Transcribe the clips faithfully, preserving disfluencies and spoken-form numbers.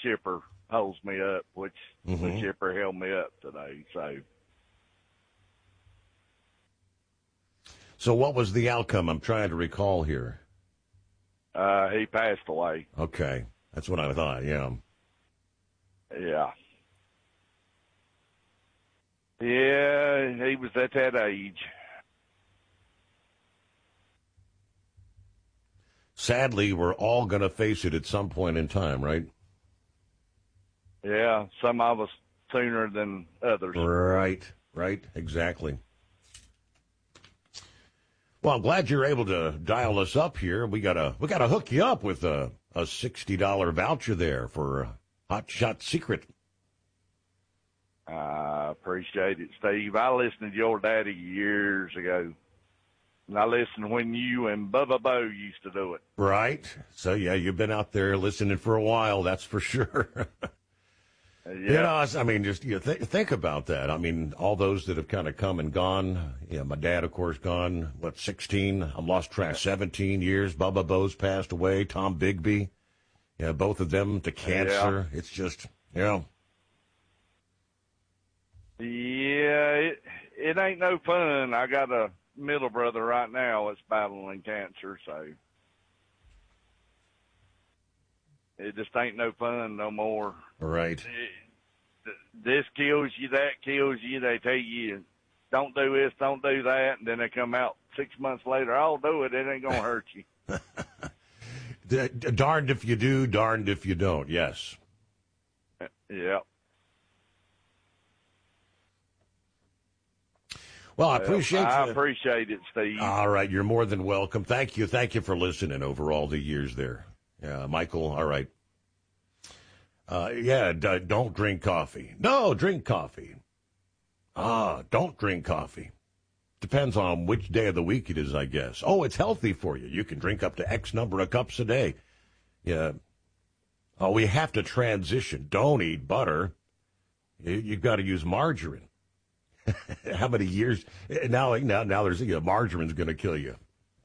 shipper holds me up, which Mm-hmm. the shipper held me up today. So, So what was the outcome? I'm trying to recall here. uh, he passed away. Okay. That's what I thought, yeah. Yeah. Yeah, he was at that age. Sadly, we're all going to face it at some point in time, right? Yeah, some of us sooner than others. Right, right, exactly. Well, I'm glad you're able to dial us up here. We gotta, we gotta hook you up with a, a sixty dollar voucher there for Hot Shot Secret. I appreciate it, Steve. I listened to your daddy years ago. And I listened when you and Bubba Bo used to do it. Right. So, yeah, you've been out there listening for a while, that's for sure. Yeah. You know, I mean, just you th- think about that. I mean, all those that have kind of come and gone. You know, my dad, of course, gone, what, sixteen? I'm lost track, seventeen years. Bubba Bo's passed away. Tom Bigby. Yeah, both of them to cancer. Yeah. It's just, you know. Yeah, it, it ain't no fun. I got a middle brother right now that's battling cancer, so it just ain't no fun no more. Right. It, this kills you, that kills you. They tell you, don't do this, don't do that, and then they come out six months later, I'll do it, it ain't going to hurt you. D- darned if you do, darned if you don't, yes. Yeah. Well, I appreciate well, I you. appreciate it, Steve. All right, you're more than welcome. Thank you. Thank you for listening over all the years there. Yeah, Michael, all right. Uh, yeah, d- don't drink coffee. No, drink coffee. Ah, don't drink coffee. Depends on which day of the week it is, I guess. Oh, it's healthy for you. You can drink up to X number of cups a day. Yeah. Oh, we have to transition. Don't eat butter. You, you've got to use margarine. How many years now? Now, now there's you know, margarine's going to kill you.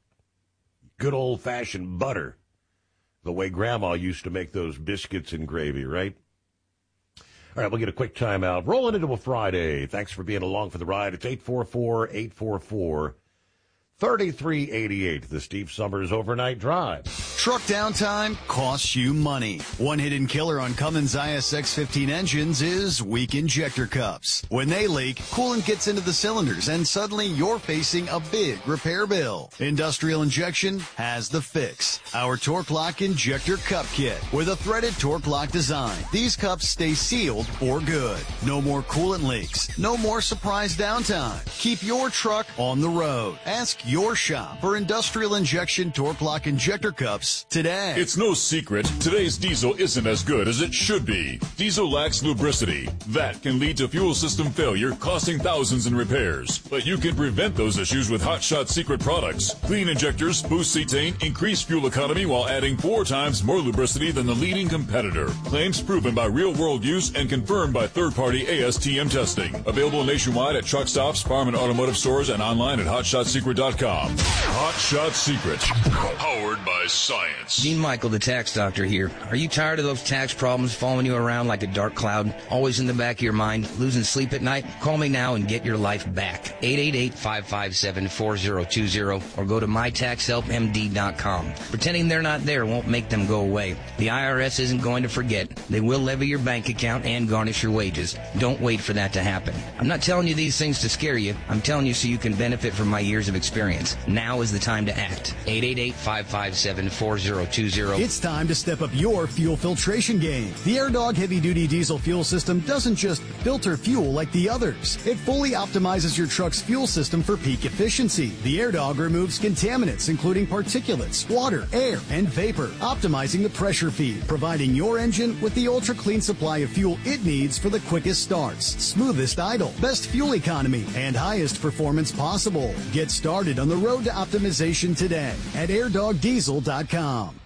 Good old fashioned butter, the way Grandma used to make those biscuits and gravy, right? All right, we'll get a quick timeout. Rolling into a Friday. Thanks for being along for the ride. It's eight four four, eight four four, three three eight eight. The Steve Summers Overnight Drive. Truck downtime costs you money. One hidden killer on Cummins I S X fifteen engines is weak injector cups. When they leak, coolant gets into the cylinders and suddenly you're facing a big repair bill. Industrial Injection has the fix. Our Torque Lock Injector Cup Kit with a threaded Torque Lock design. These cups stay sealed for good. No more coolant leaks. No more surprise downtime. Keep your truck on the road. Ask your shop for Industrial Injection Torque Lock Injector Cups today. It's no secret, today's diesel isn't as good as it should be. Diesel lacks lubricity. That can lead to fuel system failure, costing thousands in repairs. But you can prevent those issues with Hot Shot Secret products. Clean injectors, boost cetane, increase fuel economy while adding four times more lubricity than the leading competitor. Claims proven by real-world use and confirmed by third-party A S T M testing. Available nationwide at truck stops, farm and automotive stores, and online at hot shot secret dot com. Hot Shot Secret, powered by science. Dean Michael, the tax doctor here. Are you tired of those tax problems following you around like a dark cloud, always in the back of your mind, losing sleep at night? Call me now and get your life back. eight eight eight, five five seven, four zero two zero or go to my tax help m d dot com. Pretending they're not there won't make them go away. The I R S isn't going to forget. They will levy your bank account and garnish your wages. Don't wait for that to happen. I'm not telling you these things to scare you. I'm telling you so you can benefit from my years of experience. Now is the time to act. eight eight eight, five five seven, four zero two zero. It's time to step up your fuel filtration game. The AirDog heavy-duty diesel fuel system doesn't just filter fuel like the others. It fully optimizes your truck's fuel system for peak efficiency. The AirDog removes contaminants, including particulates, water, air, and vapor, optimizing the pressure feed, providing your engine with the ultra-clean supply of fuel it needs for the quickest starts, smoothest idle, best fuel economy, and highest performance possible. Get started on the road to optimization today at air dog diesel dot com.